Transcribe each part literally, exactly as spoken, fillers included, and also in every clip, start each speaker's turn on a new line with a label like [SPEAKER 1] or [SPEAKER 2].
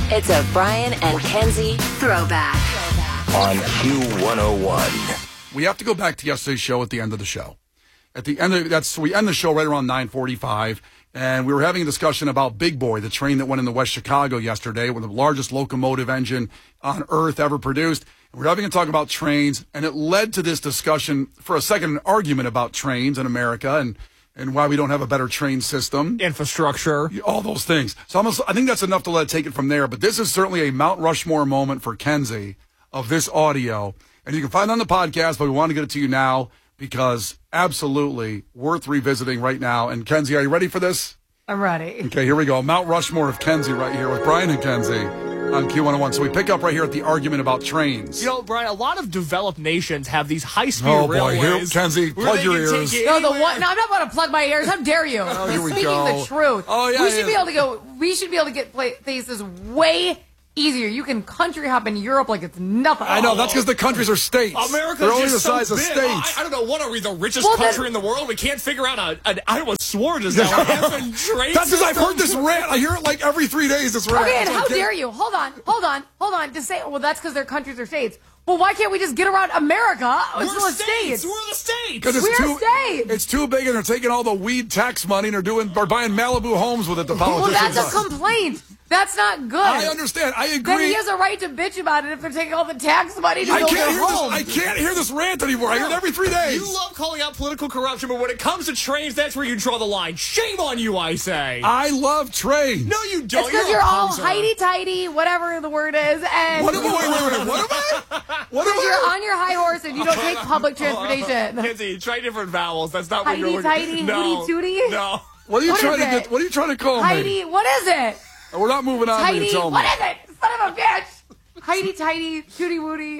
[SPEAKER 1] It's a Brian and Kenzie throwback.
[SPEAKER 2] On Q one oh one.
[SPEAKER 3] We have to go back to yesterday's show at the end of the show. At the end of that's we end the show right around nine forty-five, and we were having a discussion about Big Boy, the train that went into West Chicago yesterday, with the largest locomotive engine on Earth ever produced. And we we're having a talk about trains, and it led to this discussion for a second, an argument about trains in America and and why we don't have a better train system.
[SPEAKER 4] Infrastructure.
[SPEAKER 3] All those things. So almost, I think that's enough to let it take it from there. But this is certainly a Mount Rushmore moment for Kenzie of this audio. And you can find it on the podcast, but we want to get it to you now because absolutely worth revisiting right now. And Kenzie, are you ready for this?
[SPEAKER 5] I'm ready.
[SPEAKER 3] Okay, here we go. Mount Rushmore of Kenzie right here with Brian and Kenzie on Q one oh one. So we pick up right here at the argument about trains.
[SPEAKER 4] You know, Brian, a lot of developed nations have these high-speed
[SPEAKER 3] Oh, boy.
[SPEAKER 4] railways.
[SPEAKER 3] Here, Kenzie, plug your ears.
[SPEAKER 5] No, the one, no, I'm not about to plug my ears. How dare you?
[SPEAKER 3] Oh, here we
[SPEAKER 5] Speaking
[SPEAKER 3] go.
[SPEAKER 5] the truth.
[SPEAKER 3] Oh, yeah,
[SPEAKER 5] we should
[SPEAKER 3] yeah.
[SPEAKER 5] be able to go. We should be able to get places way easier. You can country hop in Europe like it's nothing.
[SPEAKER 3] I know, that's because the countries are states.
[SPEAKER 4] America's
[SPEAKER 3] They're only
[SPEAKER 4] just
[SPEAKER 3] the
[SPEAKER 4] so
[SPEAKER 3] size of
[SPEAKER 4] big.
[SPEAKER 3] states.
[SPEAKER 4] I, I don't know. What are we, the richest
[SPEAKER 5] Well,
[SPEAKER 4] country
[SPEAKER 5] then-
[SPEAKER 4] in the world? We can't figure out a, an Iowa sword is now a effing train
[SPEAKER 3] That's because I've
[SPEAKER 4] system?
[SPEAKER 3] heard this rant. I hear it like every three days, this rant.
[SPEAKER 5] Okay, and
[SPEAKER 3] So I
[SPEAKER 5] how
[SPEAKER 3] can't-
[SPEAKER 5] dare you? Hold on, hold on, hold on. To say, well, that's because they're countries or states. Well, why can't we just get around America? It's
[SPEAKER 4] We're
[SPEAKER 5] still a
[SPEAKER 4] states.
[SPEAKER 5] states.
[SPEAKER 4] We're the states.
[SPEAKER 3] Because it's
[SPEAKER 5] We're
[SPEAKER 3] too,
[SPEAKER 5] states.
[SPEAKER 3] it's too big, and they're taking all the weed tax money, and they're doing, they're buying Malibu homes with it. The
[SPEAKER 5] Well,
[SPEAKER 3] politicians.
[SPEAKER 5] that's a complaint. That's not good.
[SPEAKER 3] I understand. I
[SPEAKER 5] Then
[SPEAKER 3] agree.
[SPEAKER 5] he has a right to bitch about it if they're taking all the tax money to
[SPEAKER 3] I
[SPEAKER 5] build
[SPEAKER 3] can't
[SPEAKER 5] their
[SPEAKER 3] hear this.
[SPEAKER 5] homes.
[SPEAKER 3] I can't hear this rant anymore. I hear it every three days.
[SPEAKER 4] You love calling out political corruption, but when it comes to trains, that's where you draw the line. Shame on you, I say.
[SPEAKER 3] I love trains.
[SPEAKER 4] no, you don't.
[SPEAKER 5] It's because
[SPEAKER 4] a
[SPEAKER 5] you're all
[SPEAKER 4] poser.
[SPEAKER 5] highty-tighty, whatever the word is, and
[SPEAKER 3] What am I? Wait, wait, wait. What am I? What am
[SPEAKER 5] because you're
[SPEAKER 3] I?
[SPEAKER 5] on your high horse and you don't take public transportation.
[SPEAKER 4] Kenzie, try different vowels. That's not what you're looking
[SPEAKER 5] Heidi-tighty,
[SPEAKER 4] No.
[SPEAKER 5] hooty-tooty?
[SPEAKER 4] No.
[SPEAKER 3] What are you
[SPEAKER 5] What
[SPEAKER 3] trying
[SPEAKER 5] is
[SPEAKER 3] to
[SPEAKER 5] it?
[SPEAKER 3] get? What are you trying to call me?
[SPEAKER 5] Heidi, what is it?
[SPEAKER 3] We're not moving on. till you
[SPEAKER 5] Heidi,
[SPEAKER 3] tell me.
[SPEAKER 5] what is it? Son of a bitch. Heidi-tighty, tooty-wooty.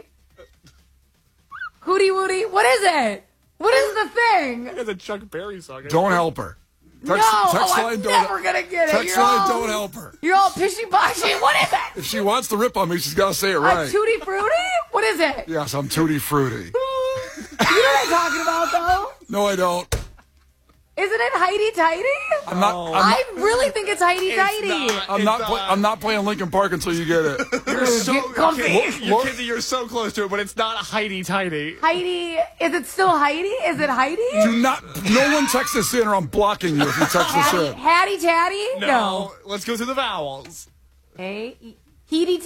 [SPEAKER 5] Hooty-wooty, what is it? What is the thing?
[SPEAKER 4] That's a Chuck Berry song.
[SPEAKER 3] Don't help her.
[SPEAKER 5] No,
[SPEAKER 3] Text,
[SPEAKER 5] oh,
[SPEAKER 3] text
[SPEAKER 5] I'm
[SPEAKER 3] line, don't,
[SPEAKER 5] never going to get it.
[SPEAKER 3] Text
[SPEAKER 5] You're
[SPEAKER 3] line,
[SPEAKER 5] all,
[SPEAKER 3] don't help her.
[SPEAKER 5] You're all pishy-poshy. What is it?
[SPEAKER 3] If she wants to rip on me, she's got to say it
[SPEAKER 5] A
[SPEAKER 3] right.
[SPEAKER 5] tutti frutti? What is it?
[SPEAKER 3] Yes, I'm tutti frutti.
[SPEAKER 5] You know what I'm talking about, though?
[SPEAKER 3] No, I don't.
[SPEAKER 5] Isn't it Heidi-tighty?
[SPEAKER 3] I'm not. I'm,
[SPEAKER 5] I really think it's Heidi-tighty.
[SPEAKER 4] not.
[SPEAKER 3] I'm
[SPEAKER 4] It's
[SPEAKER 3] not.
[SPEAKER 4] not.
[SPEAKER 3] Play, I'm not playing Linkin Park until you get it.
[SPEAKER 4] You're so
[SPEAKER 5] Get comfy.
[SPEAKER 4] Kenzie, you
[SPEAKER 3] Lord-
[SPEAKER 4] Kenzie, you're so close to it, but it's not Heidi Tidy.
[SPEAKER 5] Heidi, is it still Heidi? Is it Heidi?
[SPEAKER 3] Do not. No one text this in, or I'm blocking you if you text this
[SPEAKER 5] Hattie,
[SPEAKER 3] in.
[SPEAKER 5] Hattie Tatty?
[SPEAKER 4] No. Let's go through the vowels.
[SPEAKER 5] Hey, Heedy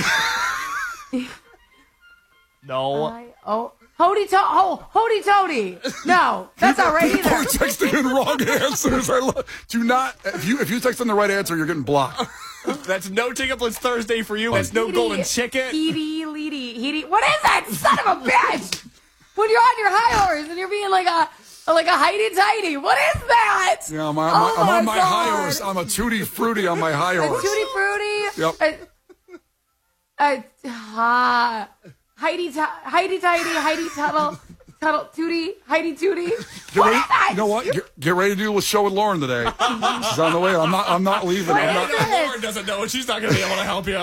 [SPEAKER 5] Teety?
[SPEAKER 4] No.
[SPEAKER 5] I, oh, Hody to oh, Hody Toady. No, that's not right
[SPEAKER 3] People are
[SPEAKER 5] either.
[SPEAKER 3] texting in wrong answers. I love, do not. If you if you text in the right answer, you're getting blocked.
[SPEAKER 4] That's no Ticket Blitz Thursday for you. That's no golden ticket.
[SPEAKER 5] Heedy, Leedy, Heedy. What is that? Son of a bitch! When you're on your high horse and you're being like a like a Heidi Tidy. What is that?
[SPEAKER 3] Yeah, I'm, I'm,
[SPEAKER 5] Oh
[SPEAKER 3] I'm on
[SPEAKER 5] my
[SPEAKER 3] my
[SPEAKER 5] God.
[SPEAKER 3] high horse. I'm a tutti frutti on my high
[SPEAKER 5] A
[SPEAKER 3] horse.
[SPEAKER 5] tutti fruity.
[SPEAKER 3] Yep.
[SPEAKER 5] A, a, uh, Heidi, Ti- Heidi Tidy, Heidi Tuttle, Tuttle, Tootie, Heidi Tootie.
[SPEAKER 3] Get
[SPEAKER 5] What
[SPEAKER 3] ready,
[SPEAKER 5] is that?
[SPEAKER 3] you know what? Get, get ready to do a show with Lauren today. She's on the way. I'm not. I'm not leaving.
[SPEAKER 5] What
[SPEAKER 3] I'm
[SPEAKER 5] is
[SPEAKER 3] not.
[SPEAKER 5] it?
[SPEAKER 4] Lauren doesn't know, and she's not going to be able to help you.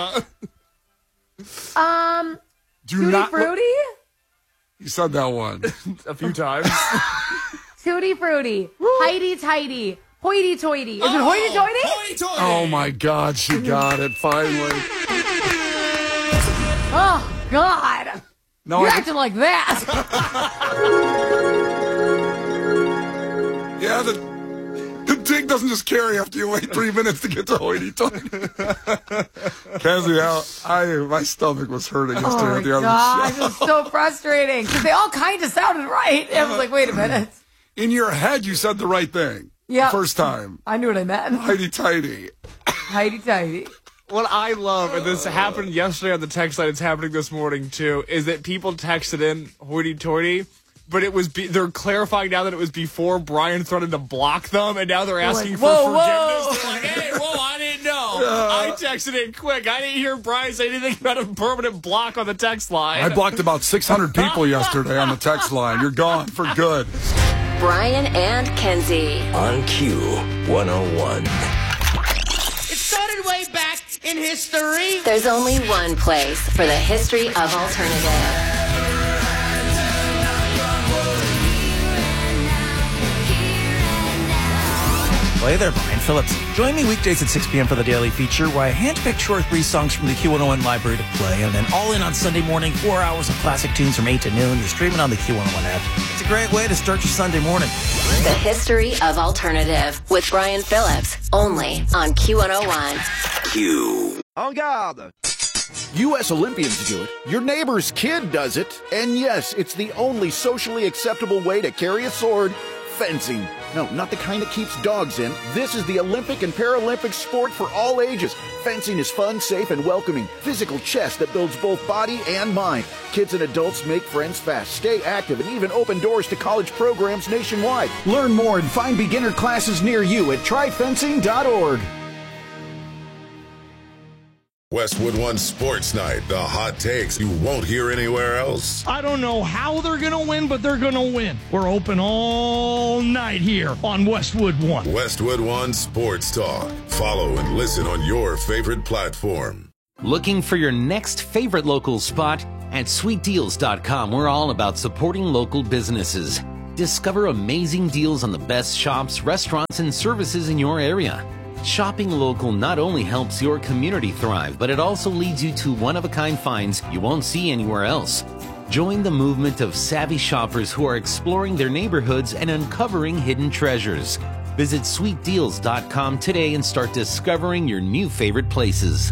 [SPEAKER 5] Um,
[SPEAKER 3] Do
[SPEAKER 5] Tutti
[SPEAKER 3] not.
[SPEAKER 5] Fruity?
[SPEAKER 3] You said that one.
[SPEAKER 4] A few times.
[SPEAKER 5] Tutti Fruity, Heidi Tidy, Hoity Toity. Is it Hoity Toity?
[SPEAKER 4] Hoity-toity.
[SPEAKER 3] Oh my God, she got it finally.
[SPEAKER 5] Oh, God.
[SPEAKER 3] No,
[SPEAKER 5] You're
[SPEAKER 3] I,
[SPEAKER 5] acting like that.
[SPEAKER 3] yeah, the the dig doesn't just carry after you wait three minutes to get to hoity-toity. Kenzie, I, I my stomach was hurting yesterday
[SPEAKER 5] Oh,
[SPEAKER 3] at the
[SPEAKER 5] my
[SPEAKER 3] end
[SPEAKER 5] God.
[SPEAKER 3] of the
[SPEAKER 5] It
[SPEAKER 3] show.
[SPEAKER 5] was so frustrating because they all kind of sounded right. I was like, wait a minute.
[SPEAKER 3] In your head, you said the right thing.
[SPEAKER 5] Yeah.
[SPEAKER 3] First time.
[SPEAKER 5] I knew what I meant.
[SPEAKER 3] Hoity-toity.
[SPEAKER 5] Heidi Tidy.
[SPEAKER 4] What I love, and this happened yesterday on the text line, it's happening this morning too, is that people texted in hoity-toity, but it was be- they're clarifying now that it was before Brian threatened to block them, and now they're asking
[SPEAKER 5] like,
[SPEAKER 4] for
[SPEAKER 5] whoa,
[SPEAKER 4] forgiveness.
[SPEAKER 5] whoa.
[SPEAKER 4] They're like, hey, whoa, I didn't know. I texted in quick. I didn't hear Brian say anything about a permanent block on the text line.
[SPEAKER 3] I blocked about six hundred people yesterday on the text line. You're gone for good.
[SPEAKER 1] Brian and Kenzie.
[SPEAKER 2] On Q one oh one.
[SPEAKER 6] It started way back in history.
[SPEAKER 1] There's only one place for the history of alternative.
[SPEAKER 7] Hey there, Brian Phillips. Join me weekdays at six p.m. for the Daily Feature, where I handpick two or three songs from the Q one oh one library to play, and then all in on Sunday morning, four hours of classic tunes from eight to noon. You're streaming on the Q one oh one app. It's a great way to start your Sunday morning.
[SPEAKER 1] The History of Alternative with Brian Phillips, only on Q one oh one.
[SPEAKER 2] Q.
[SPEAKER 8] En garde! U S Olympians do it. Your neighbor's kid does it. And yes, it's the only socially acceptable way to carry a sword. Fencing. No, not the kind that keeps dogs in. This is the Olympic and Paralympic sport for all ages. Fencing is fun, safe, and welcoming. Physical chess that builds both body and mind. Kids and adults make friends fast, stay active, and even open doors to college programs nationwide. Learn more and find beginner classes near you at try fencing dot org.
[SPEAKER 9] Westwood One Sports Night, the hot takes you won't hear anywhere else.
[SPEAKER 10] I don't know how they're going to win, but they're going to win. We're open all night here on Westwood One.
[SPEAKER 9] Westwood One Sports Talk. Follow and listen on your favorite platform.
[SPEAKER 11] Looking for your next favorite local spot? At sweet deals dot com, we're all about supporting local businesses. Discover amazing deals on the best shops, restaurants, and services in your area. Shopping local not only helps your community thrive, but it also leads you to one-of-a-kind finds you won't see anywhere else. Join the movement of savvy shoppers who are exploring their neighborhoods and uncovering hidden treasures. Visit sweet deals dot com today and start discovering your new favorite places.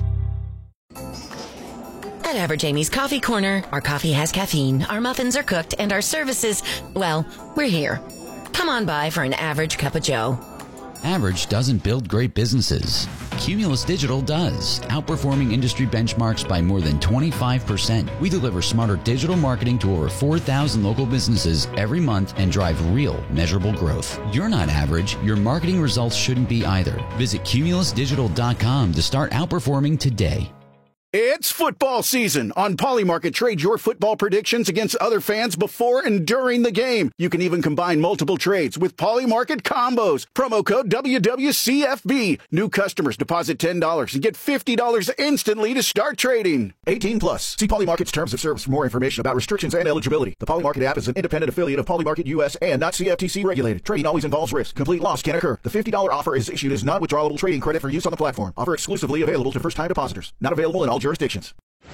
[SPEAKER 12] At Average Amy's Coffee Corner, our coffee has caffeine, our muffins are cooked, and our services, well, we're here. Come on by for an average cup of joe.
[SPEAKER 13] Average doesn't build great businesses. Cumulus Digital does, outperforming industry benchmarks by more than twenty-five percent. We deliver smarter digital marketing to over four thousand local businesses every month and drive real, measurable growth. You're not average. Your marketing results shouldn't be either. Visit cumulus digital dot com to start outperforming today.
[SPEAKER 8] It's football season. On Polymarket, trade your football predictions against other fans before and during the game. You can even combine multiple trades with Polymarket combos. Promo code W W C F B. New customers deposit ten dollars and get fifty dollars instantly to start trading. eighteen plus. See Polymarket's terms of service for more information about restrictions and eligibility. The Polymarket app is an independent affiliate of Polymarket U S and not C F T C regulated. Trading always involves risk. Complete loss can occur. The fifty dollars offer is issued as non-withdrawable trading credit for use on the platform. Offer exclusively available to first-time depositors. Not available in all jurisdictions.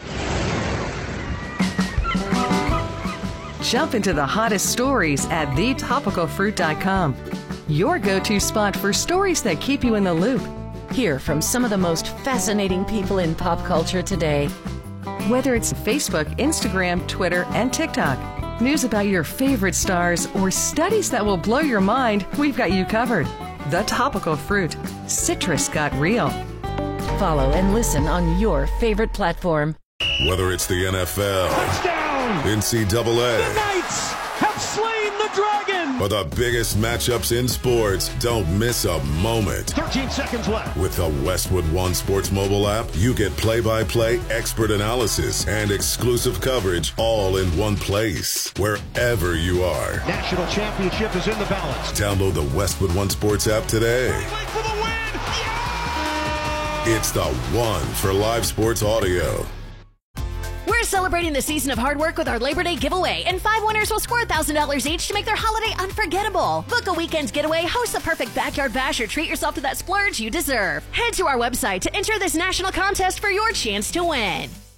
[SPEAKER 14] Jump into the hottest stories at the topical fruit dot com. Your go-to spot for stories that keep you in the loop.
[SPEAKER 12] Hear from some of the most fascinating people in pop culture today.
[SPEAKER 14] Whether it's Facebook, Instagram, Twitter, and TikTok, news about your favorite stars, or studies that will blow your mind, we've got you covered. The Topical Fruit. Citrus got real.
[SPEAKER 12] Follow and listen on your favorite platform.
[SPEAKER 9] Whether it's the N F L,
[SPEAKER 10] Touchdown!
[SPEAKER 9] N C double A,
[SPEAKER 10] The Knights have slain the dragon!
[SPEAKER 9] or the biggest matchups in sports, don't miss a moment.
[SPEAKER 10] thirteen seconds left.
[SPEAKER 9] With the Westwood One Sports mobile app, you get play-by-play expert analysis and exclusive coverage all in one place, wherever you are.
[SPEAKER 10] National championship is in the balance.
[SPEAKER 9] Download the Westwood One Sports app today.
[SPEAKER 10] For the win!
[SPEAKER 9] It's the one for live sports audio.
[SPEAKER 15] We're celebrating the season of hard work with our Labor Day giveaway, and five winners will score one thousand dollars each to make their holiday unforgettable. Book a weekend getaway, host the perfect backyard bash, or treat yourself to that splurge you deserve. Head to our website to enter this national contest for your chance to win.